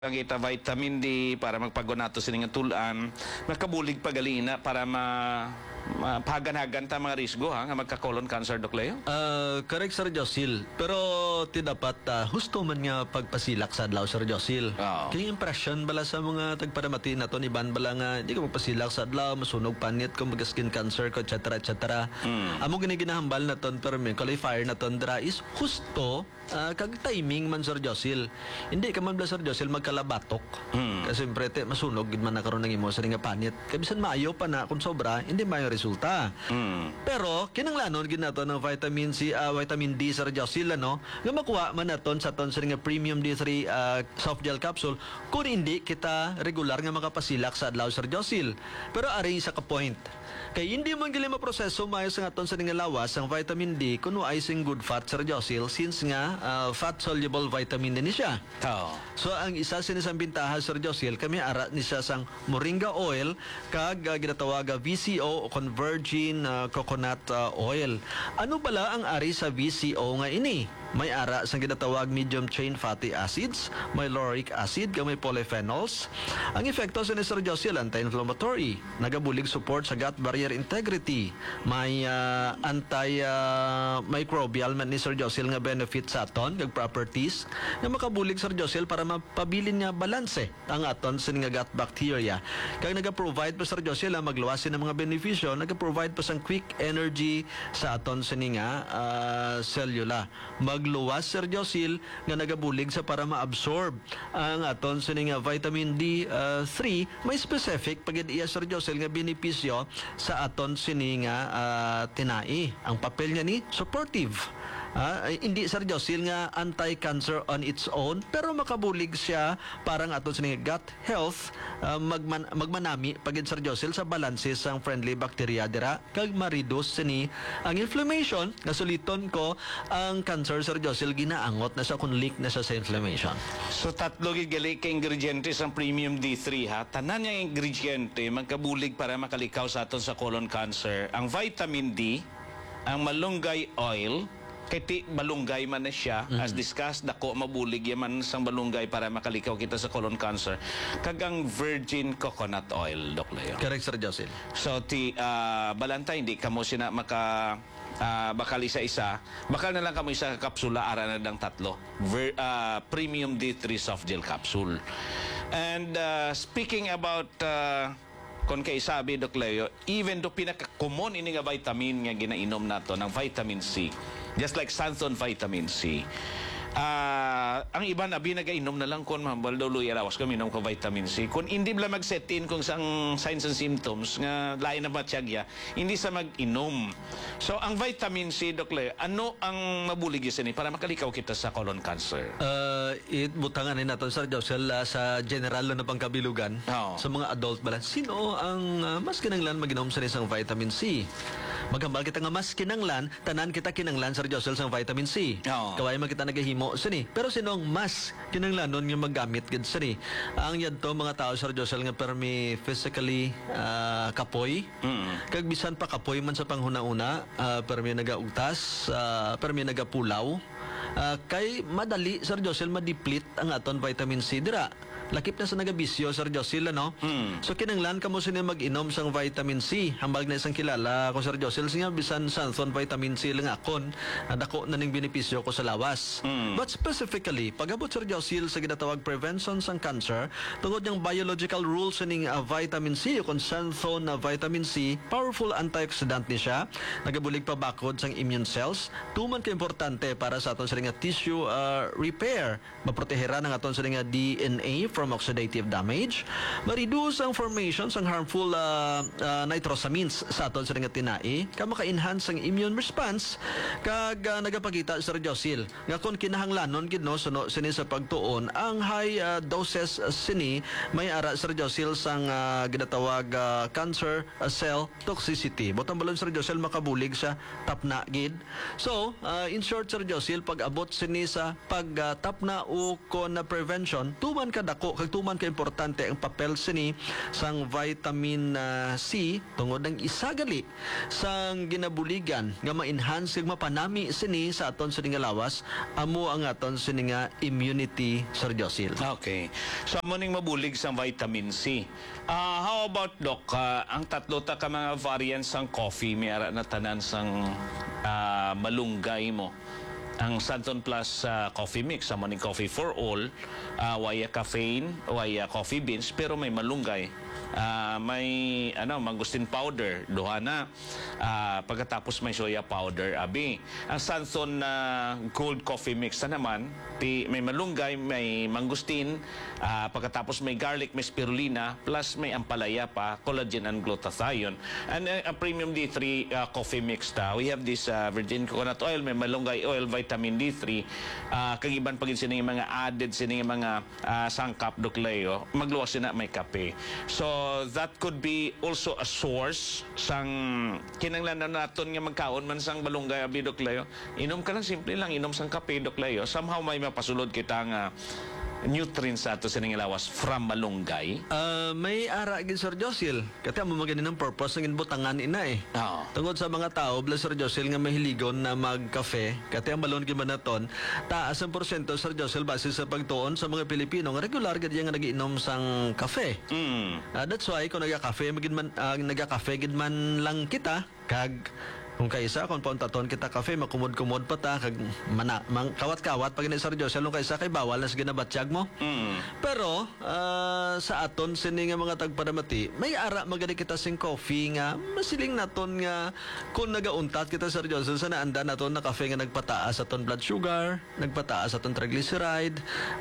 ang ita vitamin D para magpagunato sining tulan makabulig pagalina para mapaganagan ta mga risgo nga magka-colon cancer Dok Leo. Correct Sir Josil. Pero ti dapat husto man nga pagpasilak sa adlaw Sir Josil. Kaya impression bala sa mga tagpadamati na to ni ban bala nga di ka magpasilak sa adlaw masunog panit kung mag-skin cancer ko etc. etc. Amo ginaginahambal na ton pero may qualifier na ton dra is husto kag timing man Sir Josil. Hindi ka man bala Sir Josil magkalabatok. Kasi siyempre masunog gid man na karon ng imo sa nga panit. Kay bisan maayo pa na kung sobra hindi maayo resulta. Pero kinanglanon gid nato ng vitamin C, vitamin D Sir Josil no, nga makuha man naton sa ton sa nga premium D3 soft gel capsule kung hindi kita regular nga makapasilak sa adlaw Sir Josil. Pero ari sa ka point. Kay hindi man gili maproseso maayo sa aton sa nga lawas ang vitamin D kuno ay sing good fat Sir Josil since nga fat soluble vitamin din siya. So ang isa sinisang bintaha Sir Josil kami ara ni siya sang moringa oil kag ginatawag VCO o virgin coconut oil. Ano bala ang ari sa VCO nga ini? May ara sang ginatawag medium chain fatty acids, may lauric acid, may polyphenols. Ang epekto sa ni Sir Josil anti-inflammatory, nagabulig support sa gut barrier integrity, may anti-microbial man ni Sir Josil nga benefit sa aton kag properties nga makabulig Sir Josil para mapabilin nga balanse ang aton sa nga gut bacteria. Kag naga-provide pa Sir Josil ang magluwasin ng mga benepisyo, naga-provide pa sang quick energy sa aton sa nga cellula. Magluwas Sir Josil nga nagabulig sa para ma-absorb ang aton sa nga vitamin D3 may specific pagid iya Sir Josil nga benepisyo sa aton sini nga tinai. Ang papel niya ni supportive. Hindi Sir Josil nga anti-cancer on its own pero makabulig siya parang aton sa gut health magmanami pagid Sir Josil sa balanse sang friendly bacteria dira kag ma-reduce sini ang inflammation nga suliton ko ang cancer Sir Josil ginaangot na sa kung leak na sa inflammation. So tatlo gigali ka ingrediente sa premium D3 ha. Tanan nga ingrediente magkabulig para makalikaw sa aton sa colon cancer. Ang vitamin D, ang malunggay oil, kiti balunggay man na siya as discussed dako mabulig yaman sang balunggay para makalikaw kita sa colon cancer kagang virgin coconut oil Dok Leo. Correct Sir Josil. So ti balanta hindi kamo sina maka bakal isa-isa bakal na lang kamo isa kapsula ara na lang tatlo premium D3 soft gel capsule. And speaking about kon kay sabi Dok Leo, even do pinaka-common ini nga vitamin nga ginainom nato ng vitamin C, just like Santhon vitamin C. Ang iba na binagainom na lang kon mambalduluy arawas kami inom ko vitamin C. Kung hindi bla mag-set in kung sang signs and symptoms nga lain na matiyagya, hindi sa mag-inom. So ang vitamin C Dok Leo, ano ang mabulig ni para makalikaw kita sa colon cancer? Butangan ni naton Sir Josil sa general na pangkabilugan sa mga adult bala. Sino ang mas kinanglan mag-inom sa isang vitamin C? Maghambal kita nga mas kinanglan, tanan kita kinanglan Sir Josil sa vitamin C. Kaway man kita nagahimo sini. Pero sinong mas kinanglanon nga maggamit gid sini? Ang yadto mga tao Sir Josil nga permi physically kapoy. Kag bisan pa kapoy man sa panghuna-una, permi nagaugtas, permi nagapulaw. Kay madali Sir Josil ma-deplete ang aton vitamin C dira. Lakip na sa nagabisyo Sir Josil ano. So kinanglan kamo sini mag-inom sang vitamin C. Hambal na isang kilala ko Sir Josil nga bisan Santhon vitamin C lang akon dako na ning benepisyo ko sa lawas. But specifically pagabot Sir Josil sa ginatawag prevention sang cancer tungod yang biological rules ning vitamin C kon Santhon vitamin C, powerful antioxidant ni siya, nagabulig pa bakod sang immune cells, tuman ka importante para sa aton sa nga tissue repair, maprotehera ng aton sa nga DNA from oxidative damage, ma-reduce ang formation sang harmful nitrosamines sa aton sa nga tinai, ka maka-enhance ang immune response kag nagapakita Sir Josil nga kung kinahanglanon gid no suno sini sa pagtuon ang high doses sini may ara Sir Josil sang ginatawag cancer cell toxicity. Botang balon Sir Josil makabulig sa tapna gid. So in short Sir Josil pag abot sini sa pagtapna o kon prevention tuman kadako dako kag tuman ka importante ang papel sini sang vitamin C tungod ng isagali sang ginabuligan nga ma-enhance ug mapanami sini sa aton sini nga lawas amo ang aton sini nga immunity, Sir Josil. Okay. So, amo ning mabulig sa vitamin C. How about, Doc, ang tatlo ta ka mga variants ng coffee, may ara na tanan sang malunggay mo. Ang Santon Plus coffee mix, amo ning coffee for all, waya caffeine, waya coffee beans, pero may malunggay. May mangustin powder, duha na. Pagkatapos may soya powder, abi. Ang Santon Gold Coffee Mix na naman, may malunggay, may mangustin, pagkatapos may garlic, may spirulina, plus may ampalaya pa, collagen and glutathione. And a Premium D3 coffee mix ta. We have this virgin coconut oil, may malunggay oil, vitamin D3, kagiban pagin sini mga added sini mga sangkap dukleo, magluwas sina may kape. So that could be also a source sang kinanglan naton nga magkaon man sang malunggay abi dukleo. Inom ka lang, simple lang inom sang kape dukleo. Somehow may mapasulod kita nga nutrients sa ato sa lawas from malunggay. May ara gid Sir Josil. Kaya mo maganin ng purpose ng butangan ina eh. Oo. Tungod sa mga tao, bla Sir Josil nga mahiligon na magkafe, kaya ang balon gid naton, taas ang porsyento Sir Josil base sa pagtuon sa mga Pilipino nga regular gid nga nagiinom sang kafe. That's why kung nagaka-cafe gid man lang kita kag kung kaisa kung pauntaton kita kafe makumod-kumod pa ta kag kawat-kawat pag ni Sir Josel nung kaisa kay bawal na sa ginabatsyag mo. Pero sa aton sini nga mga tagpadamati may ara magani kita sing coffee nga masiling naton nga kung nagauntat kita Sir Josel sa naanda naton na kafe nga nagpataas aton blood sugar, nagpataas aton triglyceride,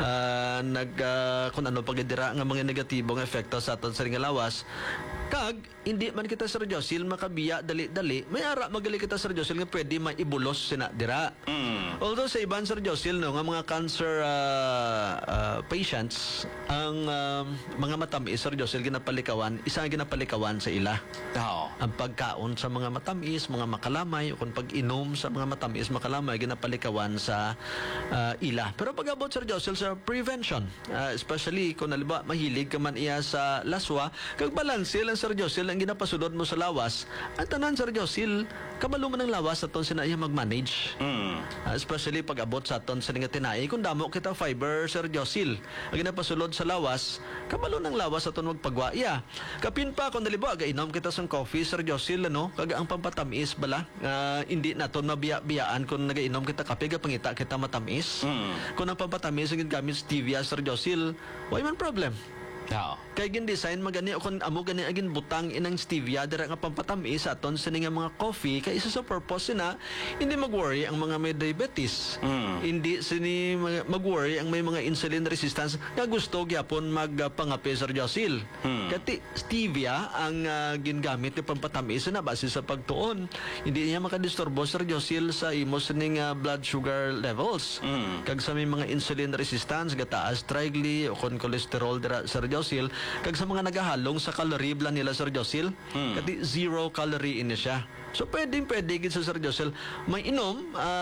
kung ano pagdira nga mga negatibong epekto sa aton sini nga lawas. Kag hindi man kita Sir Josil makabiya dali-dali may ara magali kita Sir Josil nga pwede maibulos sina dira. Although sa iban Sir Josil no nga mga cancer patients ang mga matamis Sir Josil ginapalikawan isang ginapalikawan sa ila. Ang pagkaon sa mga matamis mga makalamay o kung pag-inom sa mga matamis makalamay ginapalikawan sa ila. Pero pag abot Sir Josil sa prevention especially kung naliba mahilig ka man iya sa laswa kag balanse lang Sir Josil ang ginapasulod mo sa lawas at tanan Sir Josil kabalo man ang lawas aton sina iya mag-manage. Especially pag abot sa aton sa nga tinai kung damo kita fiber Sir Josil ang ginapasulod sa lawas kabalo ng lawas aton magpagwa iya. Kapin pa kung naliba gainom kita sang coffee Sir Josil ano kag ang pampatamis bala hindi naton mabiya-biyaan kung nagainom kita kape ga pangita kita matamis. Kung ang pampatamis ang gamit stevia Sir Josil why man problem. Kay gin design magani o kung amo gani agin butang inang stevia dira nga pampatamis sa aton sa nga mga coffee kay isa sa purpose na hindi mag-worry ang mga may diabetes. Hindi sini mag-worry ang may mga insulin resistance nga gusto gyapon magpangape Sir Josil. Kati stevia ang gingamit ni pampatamis na base sa pagtuon. Hindi niya makadisturbo Sir Josil sa imo sining blood sugar levels. Kag sa may mga insulin resistance gataas trigly o kon cholesterol dira Sir Josil kag sa mga nagahalong sa calorie blan nila Sir Josil kati 0 calorie ini siya. So pwede gid sa Sir Josil may inom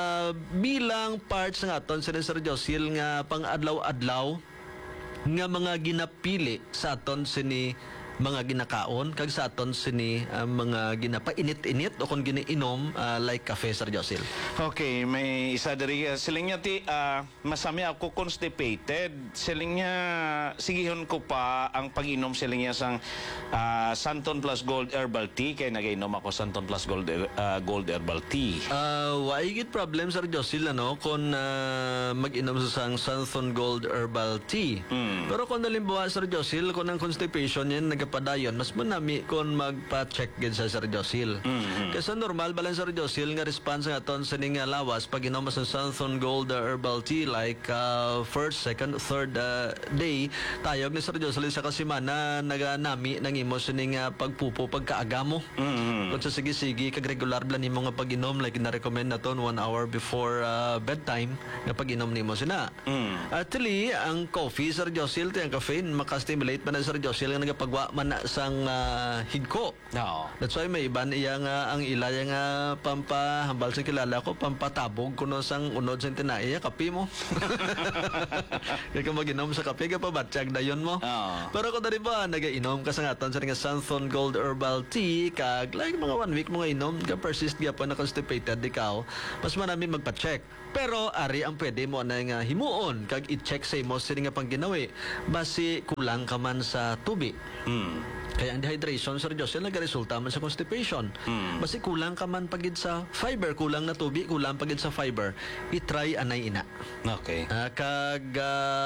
bilang parts ng aton sa Sir Josil nga pang-adlaw-adlaw nga mga ginapili sa aton sini mga ginakaon kag sa aton sini mga ginapainit-init o kung giniinom like cafe Sir Josil. Okay, may isa diri siling niya ti masami ako constipated. Siling niya sigihon ko pa ang pag-inom siling niya sang Santon Plus Gold Herbal Tea kay nagainom ako Santon Plus Gold Herbal Tea. Why gid problem Sir Josil ano kung mag-inom sa sang Santon Gold Herbal Tea. Pero kung nalimbawa Sir Josil kung ang constipation yan padayon mas manami kon magpa-check gid sa Sir Josil. Kasi normal balang Sir Josil nga response nga aton sa ning lawas pag inom sa Santon Gold Herbal Tea like first, second, third day tayog ni Sir Josil sa kasimana naganami nang imo sa ning pagpupo pagkaagamo. Kung sa sige-sige kag regular blan nimo nga pag-inom like na-recommend naton 1 hour before bedtime nga pag-inom nimo sina. Actually ang coffee Sir Josil ang caffeine maka-stimulate man Sir Josil nga nagapagwa man na sang higko. No. That's why may iban iya nga ang ila nga pampahambal sa kilala ko pampatabog kuno sang unod sa tinaiya kape mo. Kaya ka mag-inom sa kape ka pa batsyag dayon mo. Pero kung dari ba nagainom ka sa ngaton sa nga Santhon Gold Herbal Tea kag like mga 1 week mga inom ka persist gyapon na constipated ikaw mas marami magpa-check. Pero ari ang pwede mo na nga himuon kag i-check sa imo sini nga pang ginawi basi kulang ka man sa tubig. Kaya ang dehydration, Sir Josel, nagresulta man sa constipation. Basi kulang ka man pagid sa fiber, kulang na tubig, kulang pagid sa fiber. I-try anay ina. Okay. Kag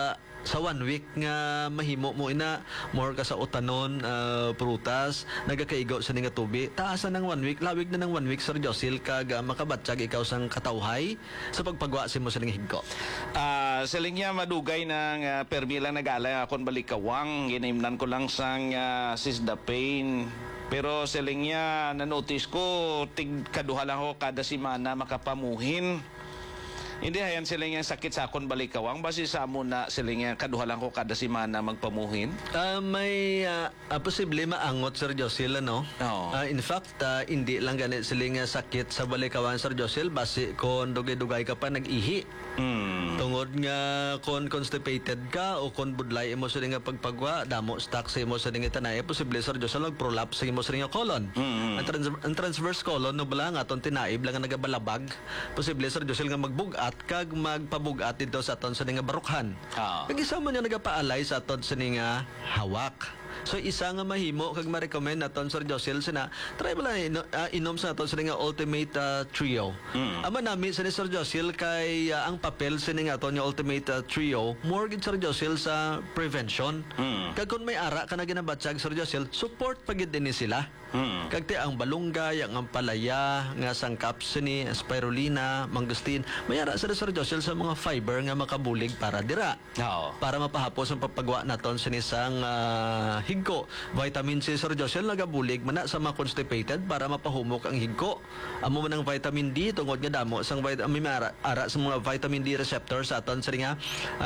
sa 1 week nga mahimo mo ina, more ka sa utanon, prutas, nagakaigo sa nga tubig. Taasan ng 1 week, lawig na ng 1 week, Sir Josel, kag makabatsyag ikaw sang katawhay sa pagpagwa mo sa nga higko. Siling niya madugay ng permi lang nag-alay akong balikawang. Ginimnan ko lang sang sisdapain. Pero siling niya na-notice ko, kaduha lang ako kada simana makapamuhin. Hindi hayan sila nga sakit sa akong balikawang. Basi sa amo na sila nga kaduha lang ko kada simana magpamuhin. May posible maangot, Sir Josel, ano? Oo. In fact, hindi lang ganit sila nga sakit sa balikawang, Sir Josel, basi kung dugay-dugay ka pa nag-ihi. Tungod nga kung constipated ka o kung budlay mo sa nga pagpagwa, damo stock sa mo sa nga tanay, posible, Sir Josel, mag-prolapse sa mo sa nga colon. Ang transverse colon, no bala nga, itong tinaib lang nga nagabalabag, posible, Sir Josel, nga magbugat kag magpabugat dito sa aton sa nga barukhan. Kag isa man nga nagapaalay sa aton sa nga hawak. So isa nga mahimo kag ma-recommend naton Sir Josel sina try bala inom sa aton sa nga Ultimate Trio. Ama nami sa ni Sir Josel kay ang papel sa nga aton nga Ultimate Trio more gid Sir Josel sa prevention. Kag kun may ara ka na ginabatsyag Sir Josel, support pagid din ni sila. Kag ti ang balunggay, ang ampalaya, nga sangkap sini, spirulina, mangustin, may ara sa Sir Josel sa mga fiber nga makabulig para dira. Para mapahapos ang papagwa naton sini sang higko. Vitamin C, Sir Josel, nagabulig man na sa mga constipated para mapahumok ang higko. Amo man ang vitamin D tungod nga damo sang vitamin ara sa mga vitamin D receptor sa aton sa nga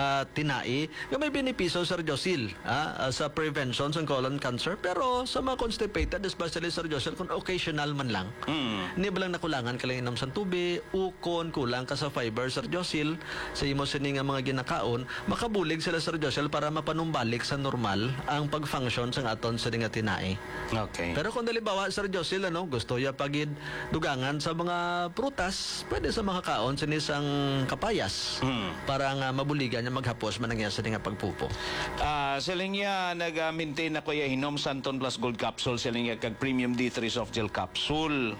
tinai nga may benepisyo, Sir Josel, sa prevention sa colon cancer. Pero sa mga constipated, especially Sir Josel, kung occasional man lang, hindi ba lang nakulangan ka lang inom sa tubig, ukon, kulang ka sa fiber, Sir Josel, sa imo sini nga mga ginakaon, makabulig sila, Sir Josel, para mapanumbalik sa normal ang pag-function sa aton sa nga tinai. Okay. Pero kung dalibawa, Sir Josel, gusto ya pagid dugangan sa mga prutas, pwede sa mga kaon sa isang kapayas para nga mabuligan niya maghapos man ang sa nga pagpupo. Siling niya nag-maintain ako ya hinom Santon Plus Gold Capsule, siling niya kag Premium D3 Soft Gel Capsule.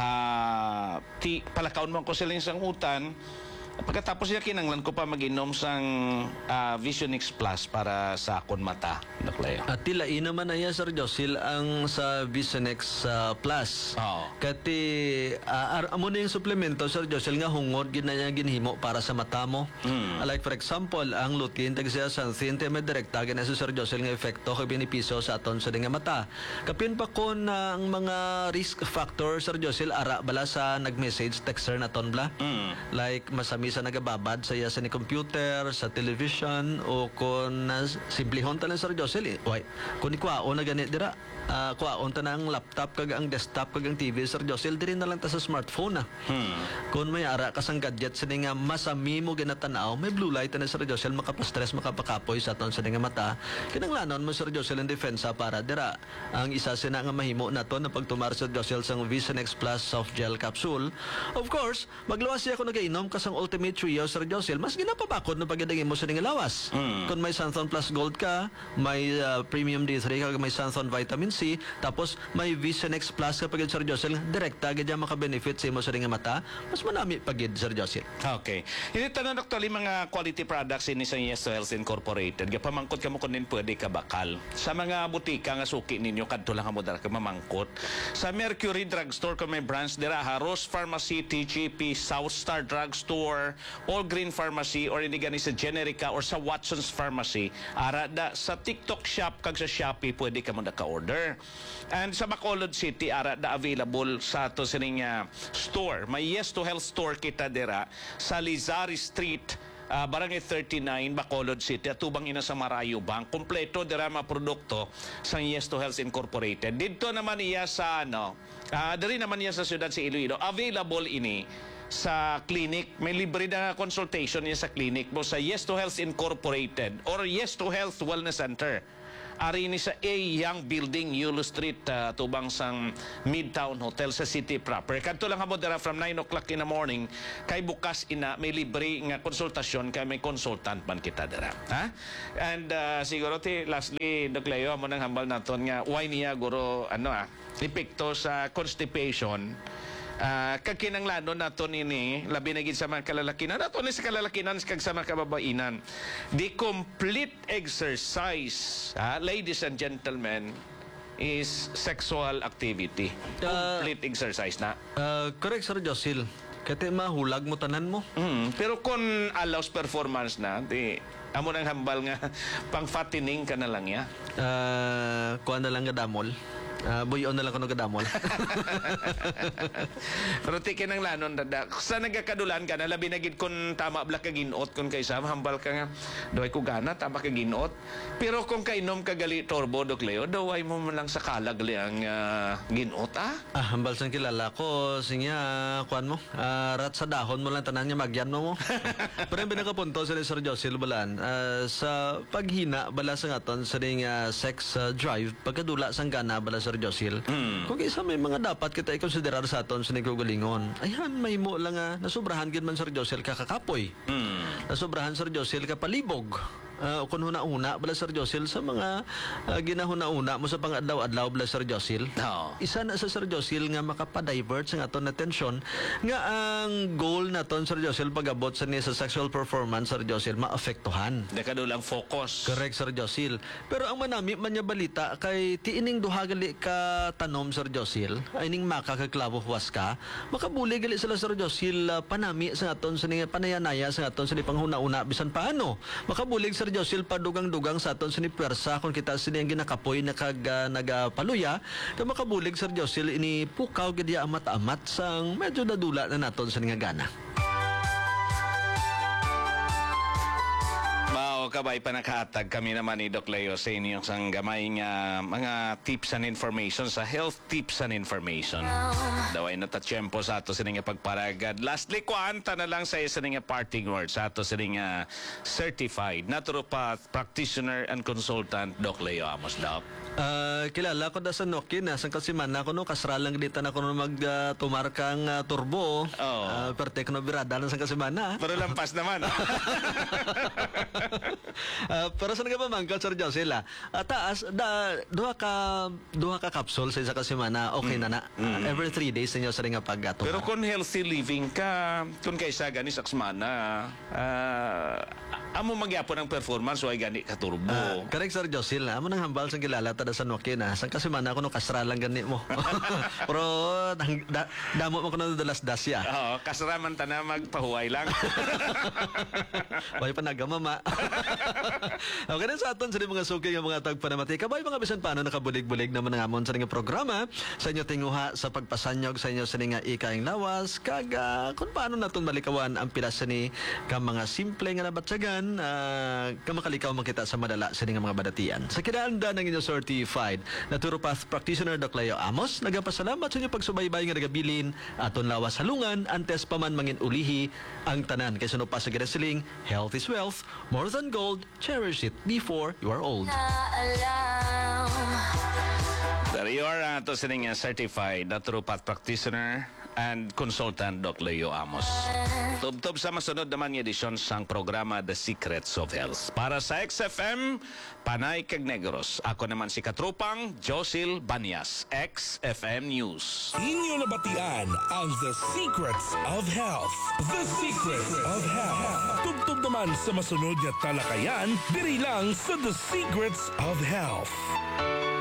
Palakaon mo ko siling sang utan. Pagkatapos niya kinanglan ko pa mag-inom sang Visionix Plus para sa akon mata. At tilain naman na Sir Josel, ang sa Visionix Plus. Kati, amo na yung suplemento, Sir Josel, nga hungod, ginaya ginhimo para sa mata mo. Like for example, ang lutein, tagsiya sa xanthin, may direkta, ginaya sa Sir Josel nga efekto, kay binipiso sa aton sa nga mata. Kapin pa ko na ang mga risk factor, Sir Josel, ara bala sa nag-message, texter na ton bla. Like, masami sa nagababad sa iya sa ni computer, sa television, o kung simplihon talang Sir Josel, kung ikwaon na ganit dira, kwaon ta na ang laptop, kag ang desktop, kag ang TV, Sir Josel, diri na lang ta sa smartphone na. Kung may ara ka sang gadget, sa nga masami mo ginatanaw, may blue light na Sir Josel, makapastress, makapakapoy sa aton sa nga mata, kinanglanon mo Sir Josel ang defensa para dira. Ang isa sina nga mahimo na to na pagtumar Sir Josel sang Visionix Plus Soft Gel Capsule. Of course, magluwas siya kung nagainom kasang Ultimate Trio, Sir Josel, mas ginapabakod na pagdadagin mo sa nga lawas. Kung may Santhon Plus Gold ka, may Premium D3 ka, may Santhon Vitamin C, tapos may Visionix Plus kapag Sir Josel, direkta agad yan makabenefit sa mo sa nga mata, mas manami pagid, Sir Josel. Okay. Hindi tanong, Dr. mga quality products ini sa Yes to Health Incorporated. Gapamangkot ka mo kung din pwede ka bakal. Sa mga butika nga suki ninyo, kadto lang ka mo dara ka mamangkot. Sa Mercury Drugstore, kung may branch dira, Rose Pharmacy, TGP, South Star Drugstore, All Green Pharmacy, or hindi gani sa Generica or sa Watson's Pharmacy, ara da sa TikTok shop kag sa Shopee pwede ka mo da ka-order. And sa Bacolod City, ara da available sa to sining store. May Yes to Health store kita dira sa Lizari Street, Barangay 39, Bacolod City, at tubang ina sa Marayo Bank. Kompleto dira mga produkto sa Yes to Health Incorporated. Dito naman iya sa diri naman iya sa siyudad sa Iloilo. Available ini sa clinic. May libre na consultation niya sa clinic mo sa Yes to Health Incorporated or Yes to Health Wellness Center. Ari ni sa A Young Building, Yulo Street, tubang sang Midtown Hotel sa city proper. Kadto lang hapon dira from 9 o'clock in the morning. Kay bukas ina may libre nga konsultasyon kay may consultant man kita dira. Ha? And siguro lastly Doc Leo mo nang hambal naton nga why niya guro epekto sa constipation. Kakinanglanon nato nini labi na gid sa mga kalalakinan nato ni sa kalalakinan kag sa mga kababainan. The complete exercise, ladies and gentlemen, is sexual activity. Complete exercise na. Correct, Sir Josil. Kaya mahulag mo tanan mo. Pero kung allows performance na, di amo nang hambal nga pang fattening ka na lang ya. Kuha na lang gadamol. Buyon na lang ko ng gadamol. Pero tikin ang lanon dada. Sa nagkakadulan ka na labi na gid kun tama bla ka ginot kun kaysa hambal ka nga doy ko gana tama ka ginot. Pero kung kainom ka gali turbo Doc Leo, daway mo man lang sa kalag li ang ginot Hambal sang kilala ko sinya kuan mo. Rat sa dahon mo lang tanan niya magyan mo. Pero yung pinakapunto sa Sir Josil balan sa paghina bala sa ngaton sa ding sex drive pagkadula sang gana bala Sir Josil. Kung isa may mga dapat kita i-considerar sa aton sa nagkugalingon. Ayan, may mo lang nasubrahan gid man Sir Josil kakakapoy. Nasubrahan Sir Josil kapalibog. Kung huna-una bala Sir Josil sa mga ginahuna-una mo sa pang-adlaw-adlaw bala Sir Josil. Isa na sa Sir Josil nga makapadivert sa aton attention nga ang goal naton Sir Josil pag-abot sa niya sa sexual performance Sir Josil maapektuhan. Nakadulang focus. Correct Sir Josil. Pero ang manami man niya balita kay tiining duha gali ka tanom Sir Josil ay ning makakaklabo huwas ka makabuli gali sila Sir Josil panami sa aton sa niya panayanaya sa aton sa ni panghuna-una bisan paano makabulig Sir Josil padugang-dugang sa aton sa ni pwersa kung kita sini ang ginakapoy na nagapaluya kay makabulig Sir Josil ini pukaw gid ya amat-amat sang medyo dadula na naton sa nga gana. Kabay pa nakahatag kami naman ni Doc Leo sa inyong sang gamay nga mga tips and information sa health tips and information. Daway na ta tiyempo sa ato sining pagparagad. Lastly, kuanta na lang sa isa nga parting words sa ato sining certified naturopath practitioner and consultant Doc Leo Amos Doc. Kilala ko da sa Nokia sang kasimana ko no kasralang dita na ko no tumar kang turbo. Per tekno birada na sang kasimana. Pero lampas naman. Pero saan ka ba mangkal Sir Josil taas duha ka capsule sa isa ka semana okay na every 3 days ninyo sa nga paggato. Pero kung healthy living ka kung kaysa gani sa semana amo magyapon ang performance way gani ka turbo. Correct Sir Josil amo nang hambal sang kilala tada sa Nokia na sang kasemana ko no kasra lang gani mo. Pero damo mo ko no dalas dasya. Kasra man ta na magpahuway lang. Way panagamama. Okay na sa aton sa mga suki ng mga tagpanamati. Kabay mga bisan paano nakabulig-bulig naman ng amon sa nga programa sa inyo tinguha sa pagpasanyog sa inyo sa nga ikaing lawas kaga kung paano naton malikawan ang pilas ni ka mga simple nga nabatsagan kamakalikaw makita sa madala sa nga mga badatian. Sa kinaanda ng inyo certified naturopath practitioner Doc Leo Amos nagapasalamat sa inyo pagsubaybay nga nagabilin aton lawas halungan antes pa man mangin ulihi ang tanan kaysa no pa sa ginasiling health is wealth more than gold, cherish it before you are old. There you are, to sining certified naturopath practitioner and consultant Doc Leo Amos. Tub-tub sa masunod naman ng edisyon sang programa The Secrets of Health. Para sa XFM, Panay kag Negros. Ako naman si Katrupang Josil Banyas, XFM News. Inyo nabatian ang The Secrets of Health. The Secrets of Health. Tubtub naman sa masunod nga talakayan, diri lang sa The Secrets of Health.